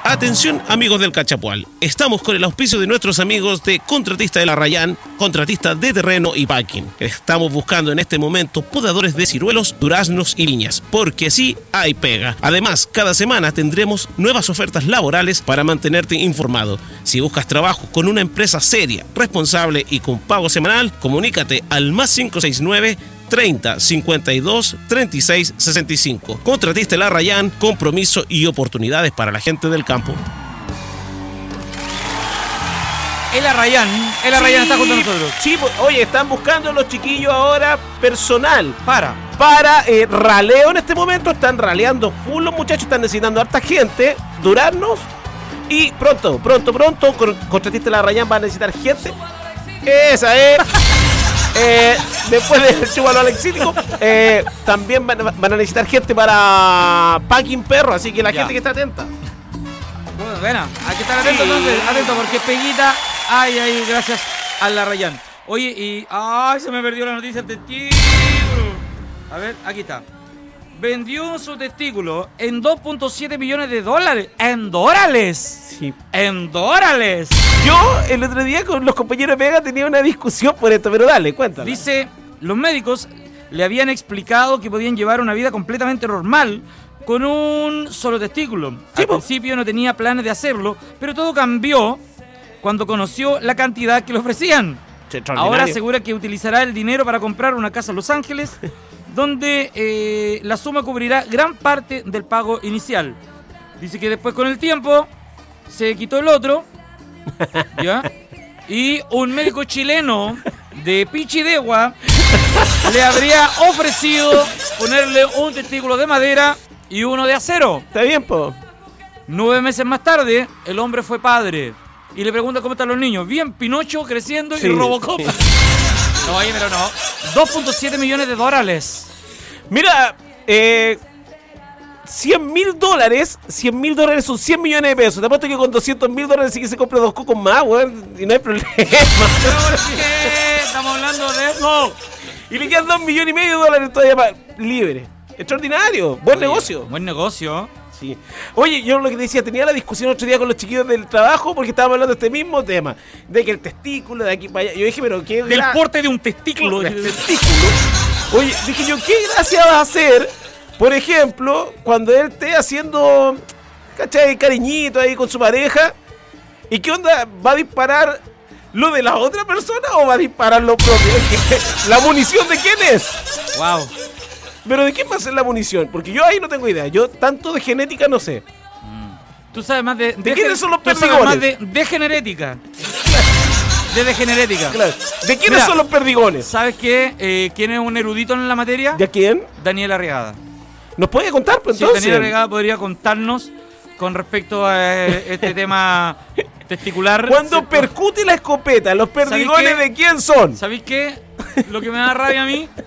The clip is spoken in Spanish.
Atención amigos del Cachapual, estamos con el auspicio de nuestros amigos de Contratista de la Rayán, contratista de terreno y packing. Estamos buscando en este momento podadores de ciruelos, duraznos y viñas, porque sí hay pega. Además, cada semana tendremos nuevas ofertas laborales para mantenerte informado. Si buscas trabajo con una empresa seria, responsable y con pago semanal, comunícate al más 569 30 52 36 65. Contratista La Rayán, compromiso y oportunidades para la gente del campo. El Arrayán está junto a nosotros. Sí, oye, están buscando los chiquillos ahora personal. Para Raleo en este momento, están raleando full los muchachos, están necesitando harta gente, durarnos. Y pronto, Contratista La Rayán va a necesitar gente. Esa es. Después del chúbalo alexílico, también van a necesitar gente para packing perro, así que la gente que está atenta. Bueno, hay que estar atento entonces, atento porque Peguita, ay, gracias a La Rayán. Oye, y se me perdió la noticia del testículo. A ver, aquí está. Vendió su testículo en $2.7 millones. ¿En dólares? Sí. ¿En dólares? Yo el otro día con los compañeros de Pega tenía una discusión por esto, pero dale, cuéntame. Dice, los médicos le habían explicado que podían llevar una vida completamente normal con un solo testículo. Sí, Al principio no tenía planes de hacerlo, pero todo cambió cuando conoció la cantidad que le ofrecían. Ahora asegura que utilizará el dinero para comprar una casa en Los Ángeles, donde la suma cubrirá gran parte del pago inicial. Dice que después con el tiempo se quitó el otro, ¿ya? Y un médico chileno de Pichidegua le habría ofrecido ponerle un testículo de madera y uno de acero. Está bien, po. 9 meses más tarde, el hombre fue padre. Y le pregunta cómo están los niños. Bien, Pinocho creciendo y Robocop. Sí. No, oye, pero no. $2.7 millones. Mira, $100.000 son 100 millones de pesos. Te apuesto que con $200.000 sí que se compra 2 cocos más, weón. Y no hay problema. ¿Pero por qué estamos hablando de eso? Y le quedan $2,5 millones todavía libre. Extraordinario. Buen negocio. Buen negocio. Sí. Oye, yo lo que te decía, tenía la discusión otro día con los chiquillos del trabajo porque estábamos hablando de este mismo tema. De que el testículo, de aquí para allá. Yo dije, pero qué... Del porte de un testículo. Oye, dije yo, ¿qué gracia vas a hacer, por ejemplo, cuando él esté haciendo, ¿cachai? Cariñito ahí con su pareja? ¿Y qué onda? ¿Va a disparar lo de la otra persona o va a disparar lo propio? ¿La munición de quién es? Wow. ¿Pero de quién va a ser la munición? Porque yo ahí no tengo idea. Yo tanto de genética no sé. Tú sabes más de quiénes son los perdigones. Tú sabes más de genética. De genética. Claro. ¿De quiénes son los perdigones? ¿Sabes qué? ¿Quién es un erudito en la materia? ¿De quién? Daniel Arriagada. ¿Nos puede contar, pues, entonces? Sí, Daniel Arriagada podría contarnos con respecto a este tema testicular. Cuando ¿cierto? Percute la escopeta, ¿los perdigones de quién son? ¿Sabéis qué? Lo que me da rabia a mí